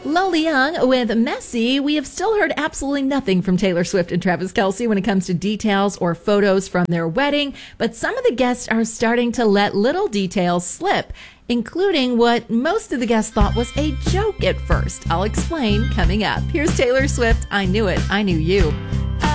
Loli Young with Messy. We have still heard absolutely nothing from Taylor Swift and Travis Kelce when it comes to details or photos from their wedding, but some of the guests are starting to let little details slip, including what most of the guests thought was a joke at first. I'll explain coming up. Here's Taylor Swift, I Knew It, I Knew You.